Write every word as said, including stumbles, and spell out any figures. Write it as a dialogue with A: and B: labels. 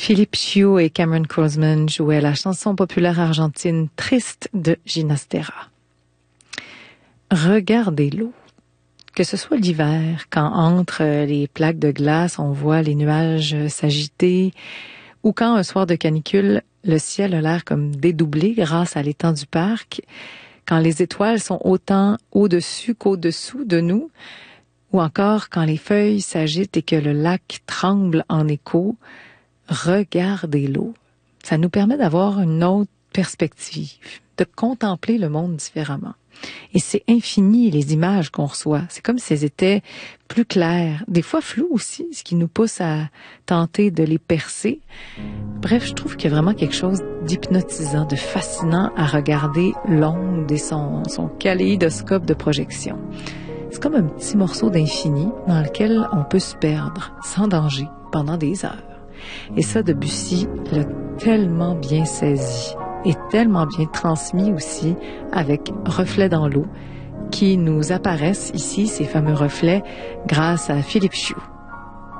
A: Philippe Chiu et Cameron Crossman jouaient la chanson populaire argentine Triste de Ginastera. Regardez l'eau. Que ce soit l'hiver, quand entre les plaques de glace, on voit les nuages s'agiter, ou quand un soir de canicule, le ciel a l'air comme dédoublé grâce à l'étang du parc, quand les étoiles sont autant au-dessus qu'au-dessous de nous, ou encore quand les feuilles s'agitent et que le lac tremble en écho, regardez l'eau. Ça nous permet d'avoir une autre perspective, de contempler le monde différemment. Et c'est infini les images qu'on reçoit. C'est comme si elles étaient plus claires, des fois floues aussi, ce qui nous pousse à tenter de les percer. Bref, je trouve qu'il y a vraiment quelque chose d'hypnotisant, de fascinant à regarder l'onde et son, son kaléidoscope de projection. C'est comme un petit morceau d'infini dans lequel on peut se perdre sans danger pendant des heures. Et ça, Debussy l'a tellement bien saisi et tellement bien transmis aussi avec Reflets dans l'eau qui nous apparaissent ici, ces fameux reflets, grâce à Philippe Chiu.